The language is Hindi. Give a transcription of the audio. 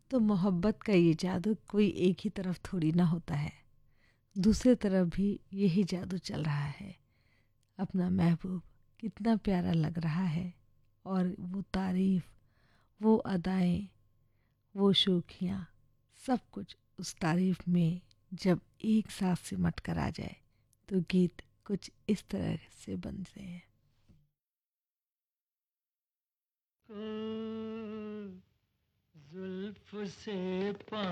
तो मोहब्बत का ये जादू कोई एक ही तरफ थोड़ी ना होता है, दूसरे तरफ भी यही जादू चल रहा है। अपना महबूब कितना प्यारा लग रहा है, और वो तारीफ, वो अदाएं, वो शोखियाँ, सब कुछ उस तारीफ में जब एक साथ सिमट कर आ जाए तो गीत कुछ इस तरह से बनते हैं। जुल्फ से